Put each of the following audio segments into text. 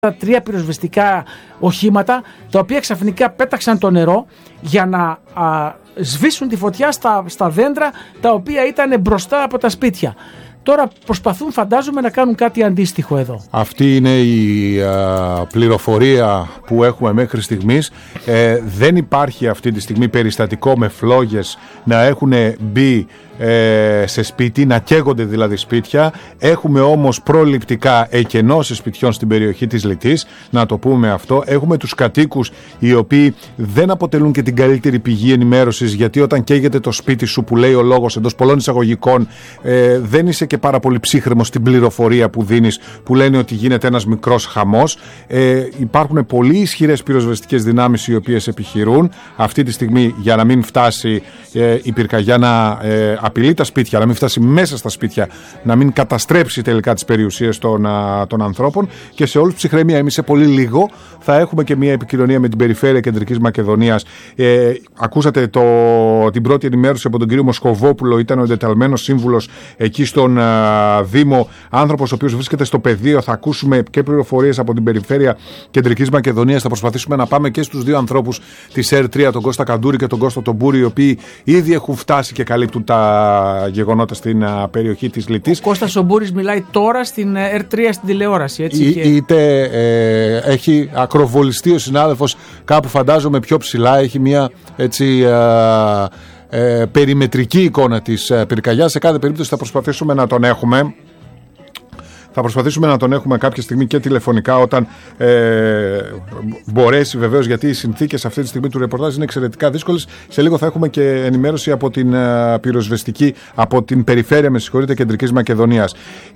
3 πυροσβεστικά οχήματα, τα οποία ξαφνικά πέταξαν το νερό για να σβήσουν τη φωτιά στα δέντρα τα οποία ήταν μπροστά από τα σπίτια. Τώρα προσπαθούν, φαντάζομαι, να κάνουν κάτι αντίστοιχο εδώ. Αυτή είναι η πληροφορία που έχουμε μέχρι στιγμής. Δεν υπάρχει αυτή τη στιγμή περιστατικό με φλόγες να έχουν μπει σε σπίτι, να καίγονται δηλαδή σπίτια. Έχουμε όμως προληπτικά εκενώσεις σπιτιών στην περιοχή της Λυτής, να το πούμε αυτό. Έχουμε τους κατοίκους οι οποίοι δεν αποτελούν και την καλύτερη πηγή ενημέρωσης, γιατί όταν καίγεται το σπίτι σου, που λέει ο λόγος εντός πολλών εισαγωγικών, δεν είσαι και πάρα πολύ ψύχρεμος στην πληροφορία που δίνεις, που λένε ότι γίνεται ένας μικρός χαμός. Υπάρχουν πολύ ισχυρές πυροσβεστικές δυνάμεις οι οποίες επιχειρούν αυτή τη στιγμή για να μην φτάσει η πυρκαγιά να απειλεί τα σπίτια, να μην φτάσει μέσα στα σπίτια, να μην καταστρέψει τελικά τις περιουσίες των ανθρώπων. Και σε όλους ψυχραιμία, εμείς σε πολύ λίγο θα έχουμε και μια επικοινωνία με την Περιφέρεια Κεντρικής Μακεδονίας. Ακούσατε την πρώτη ενημέρωση από τον κύριο Μοσκοβόπουλο, ήταν ο εντεταλμένος σύμβουλος εκεί στον Δήμο, άνθρωπος ο οποίος βρίσκεται στο πεδίο. Θα ακούσουμε και πληροφορίες από την Περιφέρεια Κεντρικής Μακεδονίας. Θα προσπαθήσουμε να πάμε και στους δύο ανθρώπους της R3, τον Κώστα Καντούρη και τον Κώστα Τομπούρη, οι οποίοι ήδη έχουν φτάσει και καλύπτουν τα γεγονότα στην περιοχή της Λυτής. Ο Κώστας ο Μπούρης μιλάει τώρα στην R3 στην τηλεόραση, έτσι. Είτε έχει ακροβολιστεί ο συνάδελφος κάπου, φαντάζομαι πιο ψηλά, έχει μια έτσι περιμετρική εικόνα της πυρκαγιάς. Σε κάθε περίπτωση θα προσπαθήσουμε να τον έχουμε. Θα προσπαθήσουμε να τον έχουμε κάποια στιγμή και τηλεφωνικά όταν μπορέσει, βεβαίως, γιατί οι συνθήκες αυτή τη στιγμή του ρεπορτάζ είναι εξαιρετικά δύσκολες. Σε λίγο θα έχουμε και ενημέρωση από την πυροσβεστική, από την Περιφέρεια, Κεντρικής Μακεδονίας.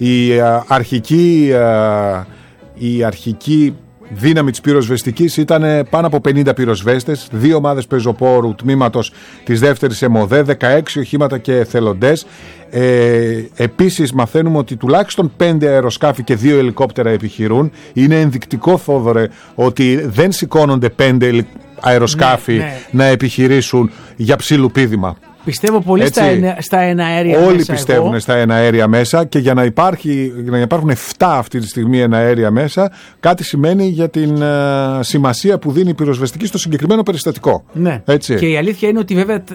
Η αρχική δύναμη της πυροσβεστικής ήταν πάνω από 50 πυροσβέστες, 2 ομάδες πεζοπόρου τμήματος της δεύτερης ΕΜΟΔΕ, 16 οχήματα και εθελοντές. Επίσης μαθαίνουμε ότι τουλάχιστον 5 αεροσκάφη και 2 ελικόπτερα επιχειρούν. Είναι ενδεικτικό, Θόδωρε, ότι δεν σηκώνονται 5 αεροσκάφη να επιχειρήσουν για ψιλοπίδημα. Πιστεύω πολύ στα εναέρια μέσα. Όλοι πιστεύουν στα εναέρια μέσα, και για να υπάρχουν 7 αυτή τη στιγμή εναέρια μέσα, κάτι σημαίνει για την σημασία που δίνει η πυροσβεστική στο συγκεκριμένο περιστατικό. Ναι. Έτσι. Και η αλήθεια είναι ότι βέβαια.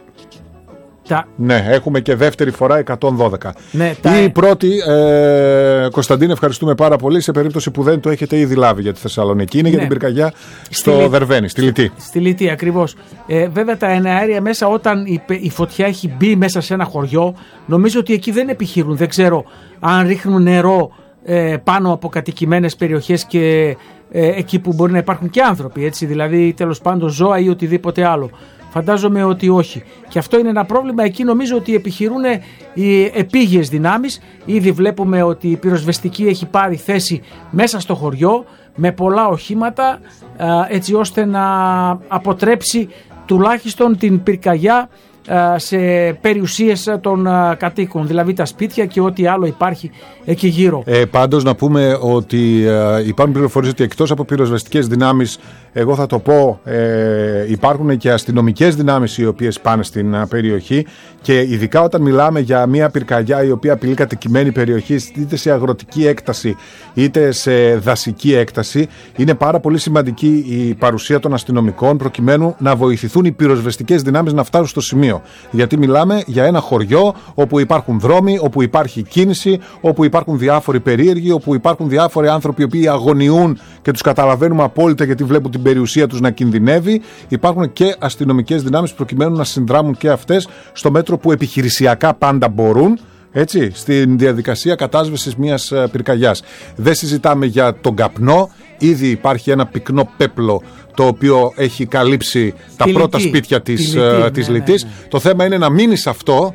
Ναι, έχουμε και δεύτερη φορά 112. Ναι, η πρώτη, Κωνσταντίνε, ευχαριστούμε πάρα πολύ. Σε περίπτωση που δεν το έχετε ήδη λάβει για τη Θεσσαλονίκη, είναι για την πυρκαγιά στο Δερβαίνη, στη Λυτή. Στη Λυτή, ακριβώς. Βέβαια, τα εναέρια μέσα, όταν η φωτιά έχει μπει μέσα σε ένα χωριό, νομίζω ότι εκεί δεν επιχειρούν. Δεν ξέρω αν ρίχνουν νερό πάνω από κατοικημένες περιοχές και εκεί που μπορεί να υπάρχουν και άνθρωποι, έτσι, δηλαδή τέλος πάντων ζώα ή οτιδήποτε άλλο. Φαντάζομαι ότι όχι. Και αυτό είναι ένα πρόβλημα. Εκεί νομίζω ότι επιχειρούν οι επίγειες δυνάμεις. Ήδη βλέπουμε ότι η πυροσβεστική έχει πάρει θέση μέσα στο χωριό με πολλά οχήματα, έτσι ώστε να αποτρέψει τουλάχιστον την πυρκαγιά σε περιουσίες των κατοίκων, δηλαδή τα σπίτια και ό,τι άλλο υπάρχει εκεί γύρω. Πάντως να πούμε ότι υπάρχουν πληροφορίες ότι εκτός από πυροσβεστικές δυνάμεις, εγώ θα το πω, υπάρχουν και αστυνομικές δυνάμεις οι οποίες πάνε στην περιοχή, και ειδικά όταν μιλάμε για μια πυρκαγιά η οποία απειλεί κατοικημένη περιοχή, είτε σε αγροτική έκταση είτε σε δασική έκταση, είναι πάρα πολύ σημαντική η παρουσία των αστυνομικών προκειμένου να βοηθηθούν οι πυροσβεστικές δυνάμεις να φτάσουν στο σημείο. Γιατί μιλάμε για ένα χωριό όπου υπάρχουν δρόμοι, όπου υπάρχει κίνηση, όπου υπάρχουν διάφοροι περίεργοι, όπου υπάρχουν διάφοροι άνθρωποι οι οποίοι αγωνιούν και τους καταλαβαίνουμε απόλυτα γιατί βλέπουν την περιουσία τους να κινδυνεύει. Υπάρχουν και αστυνομικές δυνάμεις προκειμένου να συνδράμουν και αυτές στο μέτρο που επιχειρησιακά πάντα μπορούν, έτσι, στην διαδικασία κατάσβεσης μιας πυρκαγιάς. Δεν συζητάμε για τον καπνό. Ήδη υπάρχει ένα πυκνό πέπλο το οποίο έχει καλύψει τα πρώτα σπίτια της Λυτής. Ναι. Το θέμα είναι να μείνει σε αυτό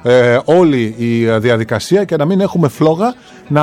όλη η διαδικασία και να μην έχουμε φλόγα να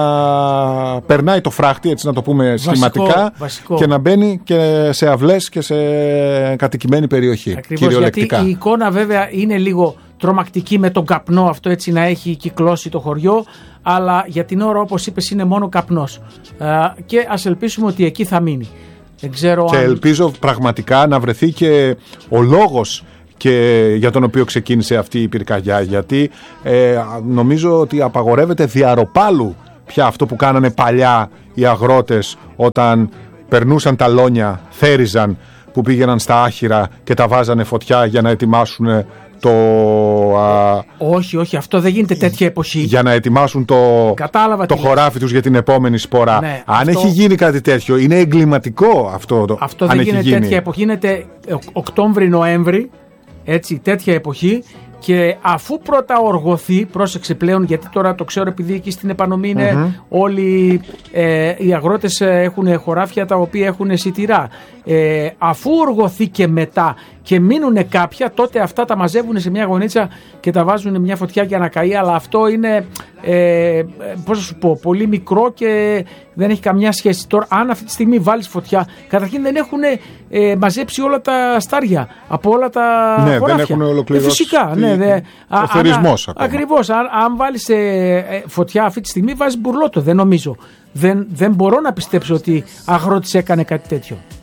περνάει το φράχτη, έτσι να το πούμε σχηματικά, και να μπαίνει και σε αυλές και σε κατοικημένη περιοχή. Ακριβώς, γιατί η εικόνα βέβαια είναι λίγο τρομακτική με τον καπνό αυτό, έτσι να έχει κυκλώσει το χωριό, αλλά για την ώρα, όπως είπες, είναι μόνο καπνός, και ας ελπίσουμε ότι εκεί θα μείνει. Δεν ξέρω και ελπίζω πραγματικά να βρεθεί και ο λόγος και για τον οποίο ξεκίνησε αυτή η πυρκαγιά, γιατί νομίζω ότι απαγορεύεται διαρροπάλου πια αυτό που κάνανε παλιά οι αγρότες όταν περνούσαν τα λόνια, θέριζαν, που πήγαιναν στα άχυρα και τα βάζανε φωτιά για να ετοιμάσουν όχι, αυτό δεν γίνεται τέτοια εποχή. Για να ετοιμάσουν το χωράφι τους για την επόμενη σπορά. Ναι, αν έχει γίνει κάτι τέτοιο, είναι εγκληματικό αυτό. Αυτό δεν γίνεται τέτοια εποχή, γίνεται Οκτώβρη-Νοέμβρη, έτσι, τέτοια εποχή. Και αφού πρώτα οργωθεί, πρόσεξε πλέον, γιατί τώρα το ξέρω επειδή εκεί στην επανομή είναι όλοι οι αγρότες έχουν χωράφια τα οποία έχουν σιτηρά. Αφού οργωθεί και μετά και μείνουν κάποια, τότε αυτά τα μαζεύουν σε μια γωνίτσα και τα βάζουν μια φωτιά για να καεί, αλλά αυτό είναι πώς να σου πω, πολύ μικρό και δεν έχει καμιά σχέση. Τώρα αν αυτή τη στιγμή βάλεις φωτιά, καταρχήν δεν έχουν μαζέψει όλα τα στάρια από όλα τα χωράφια. Δεν έχουν ολοκληρώσει φυσικά, ο θερισμός. Ακριβώς, αν βάλεις φωτιά αυτή τη στιγμή βάζεις μπουρλότο, δεν νομίζω. Δεν μπορώ να πιστέψω ότι αγρότης έκανε κάτι τέτοιο.